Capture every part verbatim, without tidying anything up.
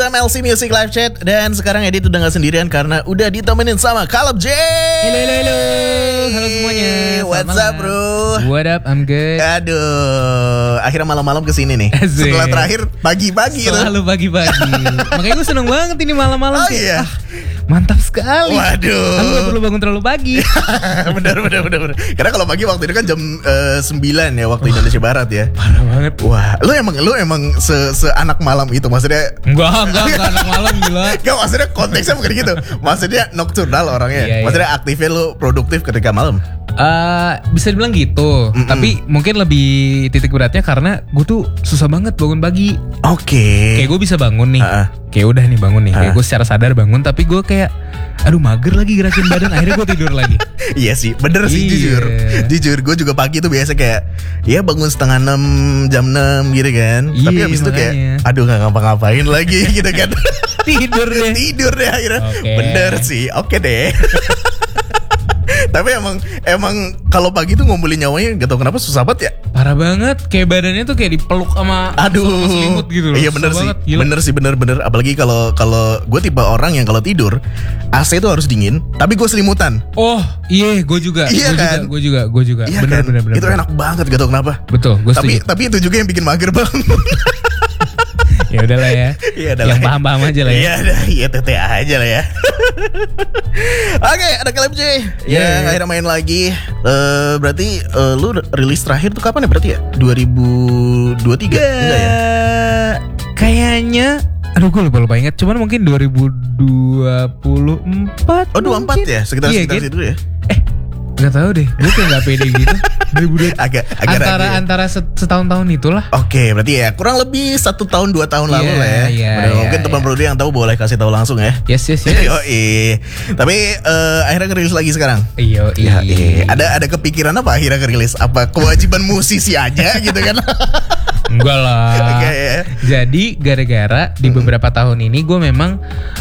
M L C Music Live Chat. Dan sekarang Edit udah gak sendirian karena udah ditemenin sama Caleb J. Halo, halo, halo. Halo semuanya. What's Selamat up bro? What up, I'm good. Aduh, akhirnya malam-malam kesini nih. Asik. Setelah terakhir pagi-pagi tuh. Selalu pagi-pagi. Makanya gue seneng banget ini malam-malam. Oh kayak, iya. ah, mantap sekali. Waduh. Aku gak perlu bangun terlalu pagi. bener, bener, bener, bener. Karena kalau pagi waktu itu kan jam uh, sembilan ya waktu Indonesia Barat ya. Parah banget. Wah, lu emang lu emang se, se anak malam itu maksudnya? Enggak, enggak, enggak anak malam gila. Enggak, maksudnya konteksnya bukan gitu. Maksudnya nocturnal orangnya. Iya, iya. Maksudnya aktifnya lu produktif ketika malam. Uh, bisa dibilang gitu. Mm-mm. Tapi mungkin lebih titik beratnya karena gue tuh susah banget bangun pagi. Oke. Kayak gue bisa bangun nih. Uh-uh. Kayak udah nih bangun nih. Kayak Uh. gue secara sadar bangun, tapi gue kayak aduh mager lagi gerakin badan. Akhirnya gue tidur lagi. Iya sih, bener sih, Iya. jujur. Jujur, gue juga pagi tuh biasa kayak ya bangun setengah enam, jam enam gitu kan. Iya, Tapi habis itu kayak makanya. aduh gak ngapa-ngapain lagi gitu kan. Tidur deh. Tidur deh akhirnya. Oke. Bener sih, oke deh. Tapi emang emang kalau pagi tuh ngumpulin nyawanya gak tau kenapa susah banget ya. Parah banget, kayak badannya tuh kayak dipeluk sama Aduh, sama selimut gitu loh. iya Susah bener sih, banget, gila. bener sih, bener bener. Apalagi kalau kalau gue tipe orang yang kalau tidur A C tuh harus dingin, tapi gue selimutan. Oh iya, gue juga, Iya gue kan? juga, gue juga, gue juga. Iya bener, kan? bener, bener, Itu bener. enak banget, gak tau kenapa. Betul, gue Tapi setuju. tapi itu juga yang bikin mager bang. Ya udahlah ya. Iya, adalah. Yang paham-paham aja lah ya. Iya, ada, iya T T A aja lah ya. Oke, ada Caleb J. Ya, Yeah. akhirnya main lagi. Eh, berarti eh, lu rilis terakhir tuh kapan ya berarti ya? dua ribu dua puluh tiga enggak ya? Kayaknya, aduh gue lupa lupa ingat. Cuman mungkin dua ribu dua puluh empat. Oh, dua puluh empat mungkin. ya? Sekitar Iya, sekitar kan? situ ya. Gak tahu deh, gue kayak gak pede gitu. dua ribu dua Agak agak antara ragu ya. antara set- setahun-tahun itulah. Oke, berarti ya kurang lebih satu tahun dua tahun lalu Iya, lah ya. iya, Bener, iya, mungkin iya. teman produksi yang tahu boleh kasih tahu langsung ya. Yes yes yes. Yoi. Tapi eh, akhirnya ngerilis lagi sekarang. Iya Ya, iya. eh, ada ada kepikiran apa akhirnya ngerilis? Apa kewajiban musisi aja gitu kan? Enggak lah. Oke, ya. Jadi gara-gara di beberapa tahun ini gue memang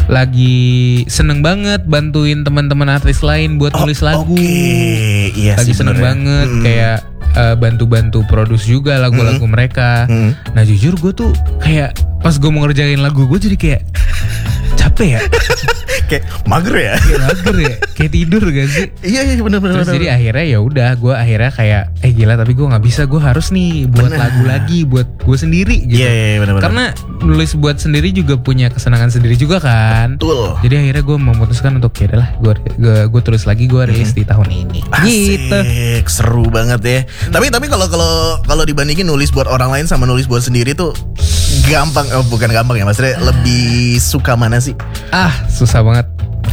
lagi seneng banget bantuin teman-teman artis lain buat nulis lagu. Oke, iya Lagi sih seneng bener ya. banget Mm. kayak uh, bantu-bantu produce juga lagu-lagu mereka. Mm. Nah jujur gue tuh kayak pas gue mau ngerjain lagu gue jadi kayak capek ya, Kayak mager ya. kayak mager ya, kayak tidur gak sih? Iya iya benar benar. Terus jadi akhirnya ya udah gue akhirnya kayak eh gila tapi gue nggak bisa, gue harus nih buat Bener. lagu lagi buat gue sendiri gitu. Iya iya benar benar. Karena nulis buat sendiri juga punya kesenangan sendiri juga kan. Betul. Jadi akhirnya gue memutuskan untuk ya udahlah gue gue gue tulis lagi, gue rilis di tahun ini. Gitu. Asik, seru banget ya. Tapi tapi kalau kalau kalau dibandingin nulis buat orang lain sama nulis buat sendiri tuh gampang, oh bukan gampang ya, maksudnya lebih suka mana sih? Ah susah banget.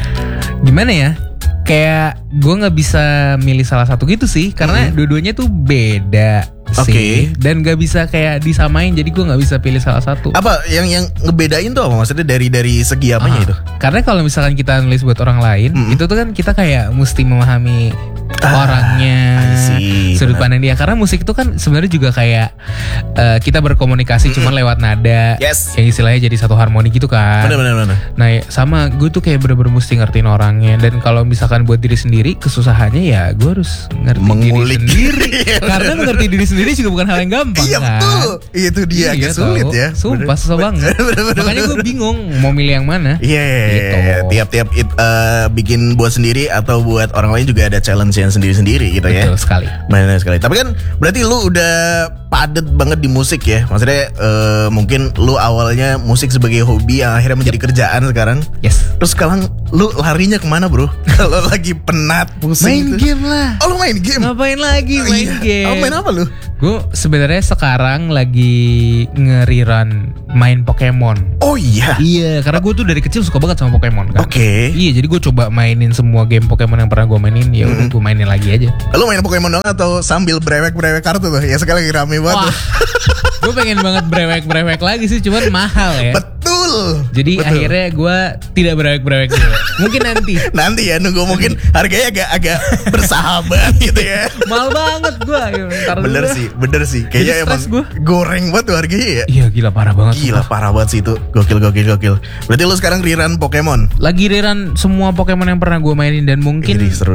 Gimana ya? Kayak gue nggak bisa milih salah satu gitu sih, karena Hmm. dua-duanya tuh beda Oke. sih, dan gak bisa kayak disamain. Jadi gue nggak bisa pilih salah satu. Apa yang yang ngebedain tuh apa maksudnya dari dari segi apanya Ah, itu? Karena kalau misalkan kita nulis buat orang lain, Mm-mm. itu tuh kan kita kayak mesti memahami Ah, orangnya, I see, sudut benar. pandang dia. Karena musik itu kan sebenarnya juga kayak eh, kita berkomunikasi cuman lewat nada, Yes. yang istilahnya jadi satu harmoni gitu kan. Bener bener bener. Nah ya, sama gue tuh kayak bener-bener mesti ngertiin orangnya. Dan kalau misalkan buat diri sendiri, kesusahannya ya gue harus ngerti Mengulik. diri sendiri. Iya, Karena bener. mengerti diri sendiri juga bukan hal yang gampang Iya kan. betul. Itu dia agak Iya, sulit tau. ya. Sumpah susah banget. Bener, bener, Makanya gue bener. bingung mau milih yang mana. Iya, iya, iya, Gitu. iya. Tiap-tiap it- eh, bikin buat sendiri atau buat orang lain juga ada challenge yang sendiri-sendiri gitu ya. Betul sekali. Benar sekali. Tapi kan berarti lu udah padet banget di musik ya. Maksudnya eh, mungkin lu awalnya musik sebagai hobi yang akhirnya menjadi kerjaan sekarang. Yes. Terus sekarang lu larinya kemana bro? Kalau lagi penat pusing Main gitu. game lah. Oh lu main game? Ngapain lagi Oh, main iya. game? Oh, main apa lu? Gue sebenarnya sekarang lagi ngeriran main Pokemon. Oh iya. Iya, karena gue tuh dari kecil suka banget sama Pokemon kan. Oke. Iya, jadi gue coba mainin semua game Pokemon yang pernah gue mainin. Ya udah gue mainin lagi aja. Lu main Pokemon doang atau sambil brewek-brewek kartu tuh? Ya sekarang lagi rame banget. Wah, gue pengen banget brewek-brewek lagi sih, cuman mahal ya. Betul. Jadi Betul. akhirnya gue tidak brewek-brewek dulu. Mungkin nanti. Nanti ya nunggu mungkin harganya agak agak bersahabat gitu ya. Mahal banget gue. Bener sih, bener sih. Kayaknya Jadi emang stres gua. goreng banget tuh harganya ya. Iya gila parah banget. Gila parah banget sih itu. Gokil gokil gokil. Berarti lu sekarang rerun Pokemon. Lagi rerun semua Pokemon yang pernah gue mainin dan mungkin Ini seru.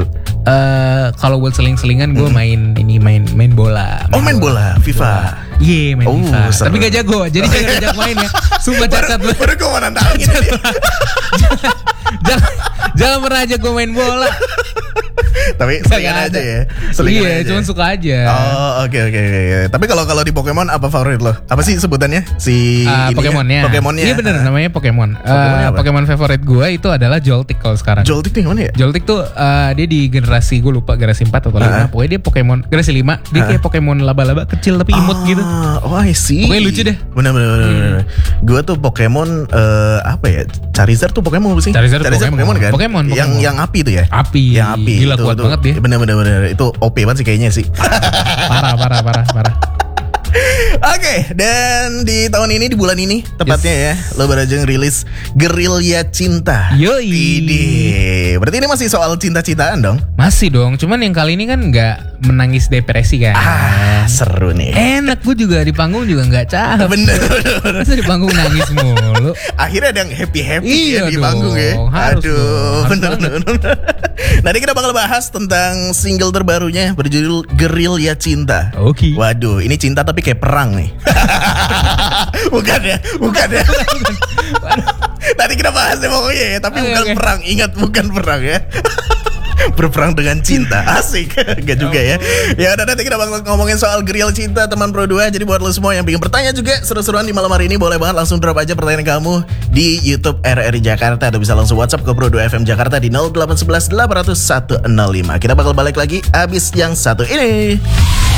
eh kalau buat seling-selingan gue main ini main main bola. Oh main bola, FIFA. Iya main Oh, FIFA. seru. Tapi gak jago, jadi jangan ajak main ya. Sumpah cacat lu. Baru gue mau nantangin. jangan, jangan pernah ajak gue main bola. Tapi selingan aja ya. Selingan Iya, aja. cuma suka aja. Oh oke oke oke. Tapi kalau kalau di Pokemon apa favorit lo? Apa sih sebutannya? Si Uh, ininya? Pokemonnya. Pokemonnya. Iya bener namanya Pokemon. Pokemonnya Uh, apa? Pokemon favorit gue itu adalah Joltik kalau sekarang. Joltik nih mana ya? Joltik tuh uh, dia di generasi gue lupa generasi empat atau lima. Uh-huh. Pokoknya dia Pokemon generasi lima. Dia kayak Pokemon laba-laba kecil tapi imut gitu. Oh I see. Pokoknya lucu deh. Bener bener bener. bener. Gue tuh Pokemon eh, apa ya? Charizard tuh Pokemon apa sih? Charizard Pokemon. kan? Pokemon, Yang Pokemon. yang api tuh ya? Api. Yang api. Gila Itu- kuat itu- banget dia. Bener bener bener. Itu O P banget sih kayaknya sih. Parah parah parah parah. Oke, dan di tahun ini, di bulan ini tepatnya ya, lo baru aja ngerilis Gerilya Cinta. Yoi. Widih. Berarti ini masih soal cinta-cintaan dong? Masih dong, cuman yang kali ini kan nggak menangis depresi kan. Ah, seru nih. Enak gue juga di panggung juga nggak cakep. Bener. Masa di panggung nangis mulu. Akhirnya ada yang happy-happy Iya ya di dong, panggung ya. harus Aduh, dong, bener, harus bener, bener. Nanti kita bakal bahas tentang single terbarunya berjudul Gerilya Cinta. Oke. Waduh, ini cinta tapi kayak perang nih. Bukan ya, bukan ya. Nanti kita bahas ya pokoknya ya, tapi Oke, bukan oke. perang. Ingat bukan perang ya. Berperang dengan cinta. Asik. Gak juga ya. Ya udah, nanti kita bakal ngomongin soal Gerilya Cinta teman Pro dua. Jadi buat lo semua yang pengen bertanya juga seru-seruan di malam hari ini, boleh banget langsung drop aja pertanyaan kamu di YouTube R R I Jakarta, atau bisa langsung WhatsApp ke Pro dua F M Jakarta di nol delapan satu satu delapan nol satu nol lima. Kita bakal balik lagi abis yang satu ini.